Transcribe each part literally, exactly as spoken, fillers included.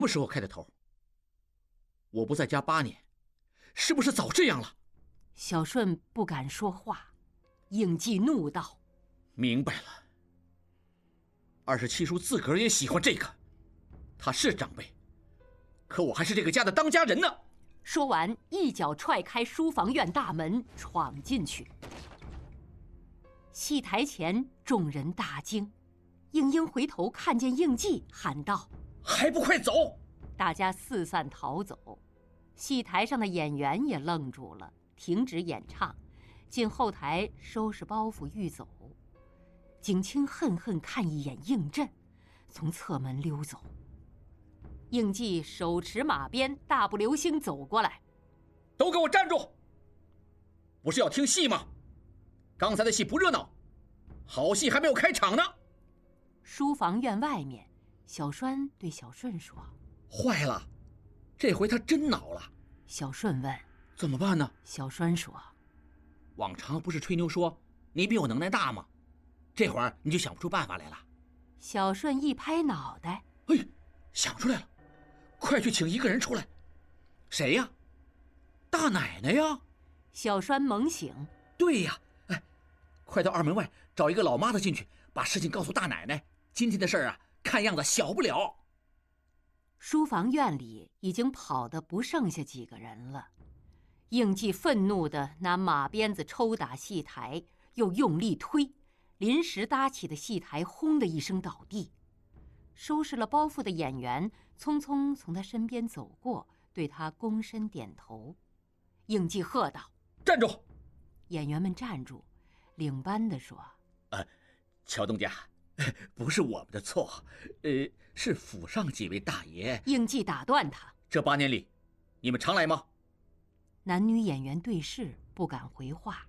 么时候开的头？我不在家八年，是不是早这样了？ 小顺不敢说话，应季怒道：“ 明白了，二十七叔自个儿也喜欢这个，他是长辈，可我还是这个家的当家人呢。” 说完，一脚踹开书房院大门，闯进去。戏台前，众人大惊。应英回头看见应季，喊道：“ 还不快走！” 大家四散逃走。戏台上的演员也愣住了，停止演唱，进后台收拾包袱欲走。景清恨恨看一眼应震，从侧门溜走。应季手持马鞭，大步流星走过来：“ 都给我站住！不是要听戏吗？刚才的戏不热闹，好戏还没有开场呢。” 书房院外面，小栓对小顺说：“ 坏了，这回他真恼了。” 小顺问：“ 怎么办呢？” 小栓说：“ 往常不是吹牛说你比我能耐大吗？这会儿你就想不出办法来了。” 小顺一拍脑袋：“ 哎，想出来了！快去请一个人出来。”“谁呀？”“大奶奶呀！” 小栓猛醒：“ 对呀，哎，快到二门外找一个老妈子进去，把事情告诉大奶奶。今天的事儿啊，看样子小不了。” 书房院里已经跑得不剩下几个人了。应季愤怒地拿马鞭子抽打戏台，又用力推，临时搭起的戏台轰的一声倒地。收拾了包袱的演员匆匆从他身边走过，对他躬身点头。应季喝道：“ 站住！” 演员们站住。领班的说：“ 呃，乔东家，不是我们的错，呃，是府上几位大爷。” 应季打断他：“ 这八年里，你们常来吗？” 男女演员对视，不敢回话。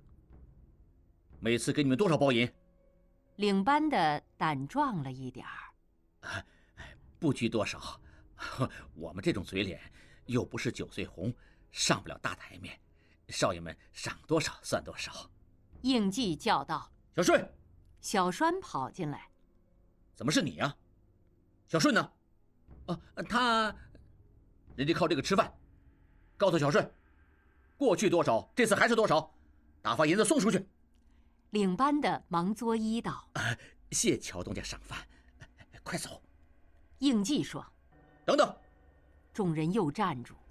“每次给你们多少包银？” 领班的胆壮了一点儿。 啊，不拘多少，我们这种嘴脸，又不是九岁红，上不了大台面，少爷们赏多少算多少。 应季叫道：“ 小顺！” 小栓跑进来：“ 怎么是你呀？小顺呢？”“啊，他，人家靠这个吃饭。告诉小顺，过去多少，这次还是多少，打发银子送出去。” 领班的忙作揖道：“ 啊，谢乔东家赏饭，快走。” 应季说：“ 等等。” 众人又站住。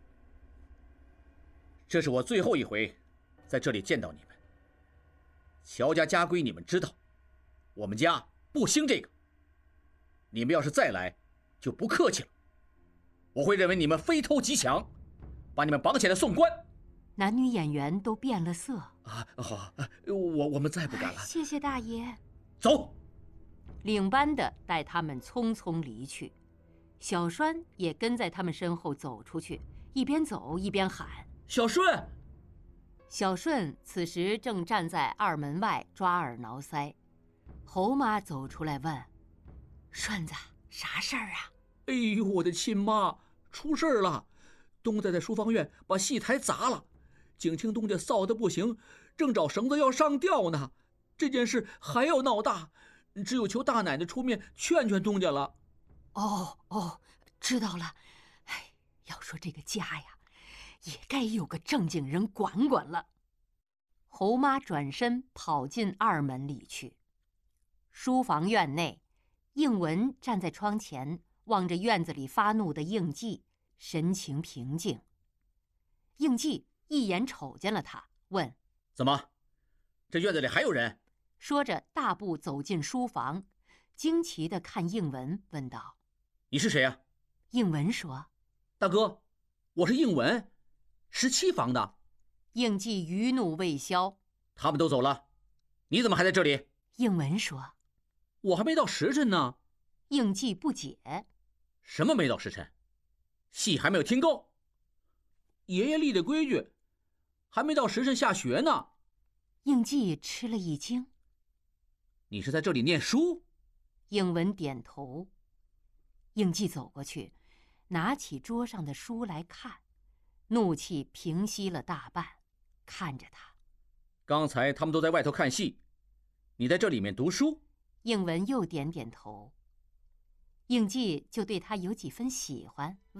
这是我最后一回在这里见到你们。乔家家规你们知道，我们家不兴这个。你们要是再来，就不客气了。我会认为你们非偷即抢，把你们绑起来送官。 男女演员都变了色。 啊，好，我我们再不敢了。 谢谢大爷。 走。 领班的带他们匆匆离去，小栓也跟在他们身后走出去，一边走一边喊：“ 小顺！” 小顺此时正站在二门外抓耳挠腮。侯妈走出来问：“顺子，啥事儿啊？”“ 哎呦，我的亲妈，出事儿了！东仔在书房院把戏台砸了，景清东家臊得不行，正找绳子要上吊呢。这件事还要闹大，只有求大奶奶出面劝劝东家了。”“ 哦哦，知道了。哎，要说这个家呀，也该有个正经人管管了。”侯妈转身跑进二门里去。书房院内，应文站在窗前，望着院子里发怒的应季，神情平静。应季一眼瞅见了他，问：“ 怎么，这院子里还有人？” 说着大步走进书房，惊奇地看应文，问道：“ 你是谁呀？” 应文说：“ 大哥，我是应文，十七房的。” 应季余怒未消：“ 他们都走了，你怎么还在这里？” 应文说：“ 我还没到时辰呢。” 应季不解：“ 什么没到时辰？戏还没有听够？爷爷立的规矩，还没到时辰下学呢。” 应季吃了一惊：“ 你是在这里念书？” 应文点头。应季走过去，拿起桌上的书来看，怒气平息了大半，看着他：“ 刚才他们都在外头看戏，你在这里面读书？” 应文又点点头。 应季就对他有几分喜欢。